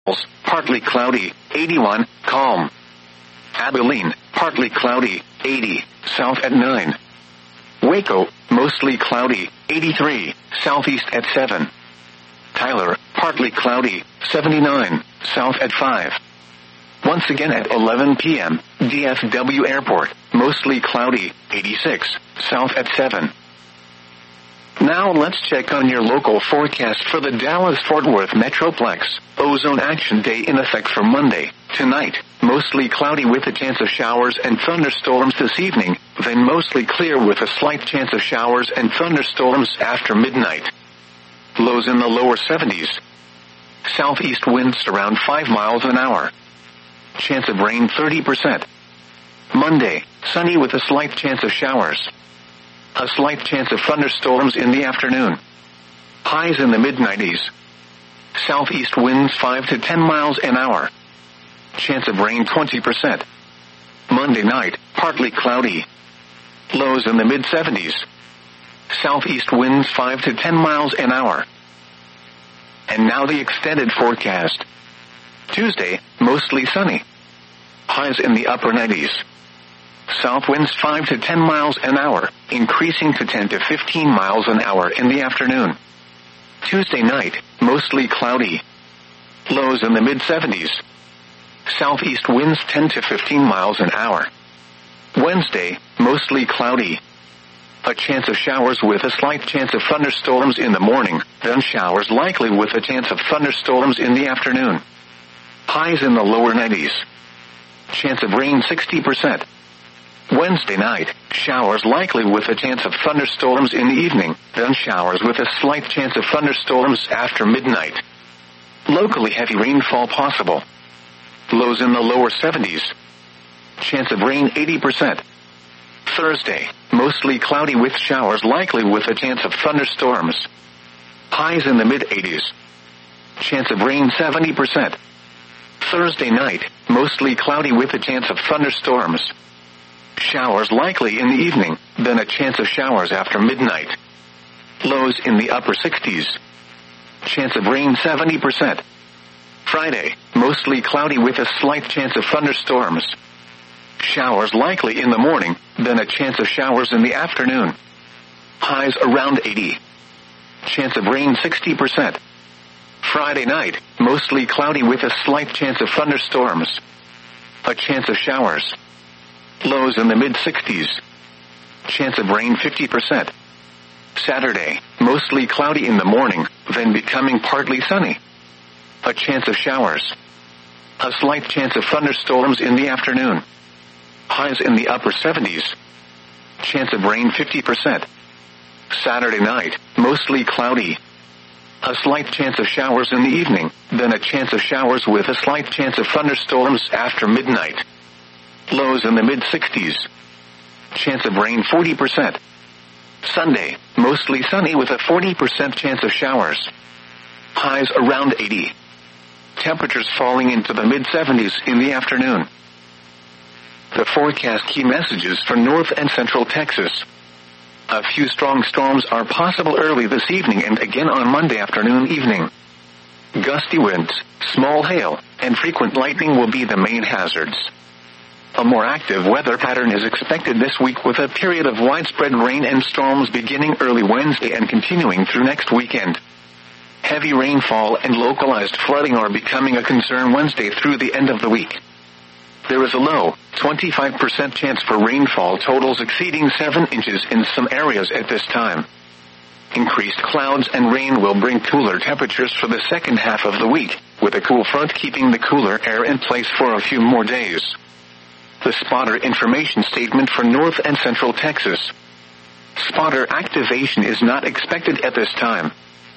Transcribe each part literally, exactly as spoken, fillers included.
partly cloudy, eighty-one, calm. Abilene, partly cloudy, eighty, south at nine. Waco, mostly cloudy, eighty-three, southeast at seven. Tyler, partly cloudy, seventy-nine, south at five. Once again at eleven p m, D F W Airport, mostly cloudy, eighty-six, south at seven. Now let's check on your local forecast for the Dallas-Fort Worth Metroplex. Ozone Action Day in effect for Monday. Tonight, mostly cloudy with a chance of showers and thunderstorms this evening, then mostly clear with a slight chance of showers and thunderstorms after midnight. Lows in the lower seventies. Southeast winds around five miles an hour. Chance of rain thirty percent. Monday, sunny with a slight chance of showers. A slight chance of thunderstorms in the afternoon. Highs in the mid nineties. Southeast winds five to ten miles an hour. Chance of rain twenty percent. Monday night, partly cloudy. Lows in the mid seventies. Southeast winds five to ten miles an hour. And now the extended forecast. Tuesday, mostly sunny. Highs in the upper nineties. South winds five to ten miles an hour, increasing to ten to fifteen miles an hour in the afternoon. Tuesday night, mostly cloudy. Lows in the mid seventies. Southeast winds ten to fifteen miles an hour. Wednesday, mostly cloudy. A chance of showers with a slight chance of thunderstorms in the morning, then showers likely with a chance of thunderstorms in the afternoon. Highs in the lower nineties. Chance of rain sixty percent. Wednesday night, showers likely with a chance of thunderstorms in the evening, then showers with a slight chance of thunderstorms after midnight. Locally heavy rainfall possible. Lows in the lower seventies. Chance of rain eighty percent. Thursday, mostly cloudy with showers likely with a chance of thunderstorms. Highs in the mid eighties. Chance of rain seventy percent. Thursday night, mostly cloudy with a chance of thunderstorms. Showers likely in the evening, then a chance of showers after midnight. Lows in the upper sixties. Chance of rain seventy percent. Friday, mostly cloudy with a slight chance of thunderstorms. Showers likely in the morning, then a chance of showers in the afternoon. Highs around eighty. Chance of rain sixty percent. Friday night, mostly cloudy with a slight chance of thunderstorms. A chance of showers. Lows in the mid sixties. Chance of rain fifty percent. Saturday, mostly cloudy in the morning, then becoming partly sunny. A chance of showers. A slight chance of thunderstorms in the afternoon. Highs in the upper seventies. Chance of rain fifty percent. Saturday night, mostly cloudy. A slight chance of showers in the evening, then a chance of showers with a slight chance of thunderstorms after midnight. Lows in the mid sixties. Chance of rain forty percent. Sunday, mostly sunny with a forty percent chance of showers. Highs around eighty. Temperatures falling into the mid seventies in the afternoon. The forecast key messages for North and Central Texas. A few strong storms are possible early this evening and again on Monday afternoon evening. Gusty winds, small hail, and frequent lightning will be the main hazards. A more active weather pattern is expected this week with a period of widespread rain and storms beginning early Wednesday and continuing through next weekend. Heavy rainfall and localized flooding are becoming a concern Wednesday through the end of the week. There is a low, twenty-five percent chance for rainfall totals exceeding seven inches in some areas at this time. Increased clouds and rain will bring cooler temperatures for the second half of the week, with a cool front keeping the cooler air in place for a few more days. The spotter information statement for North and Central Texas. Spotter activation is not expected at this time.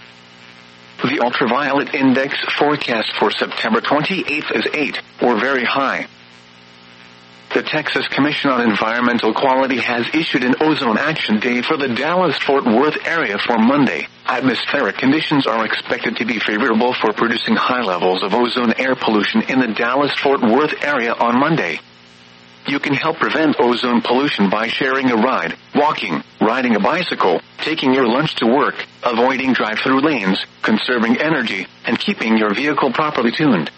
The ultraviolet index forecast for September twenty-eighth is eight, or very high. The Texas Commission on Environmental Quality has issued an Ozone Action Day for the Dallas-Fort Worth area for Monday. Atmospheric conditions are expected to be favorable for producing high levels of ozone air pollution in the Dallas-Fort Worth area on Monday. You can help prevent ozone pollution by sharing a ride, walking, riding a bicycle, taking your lunch to work, avoiding drive-through lanes, conserving energy, and keeping your vehicle properly tuned.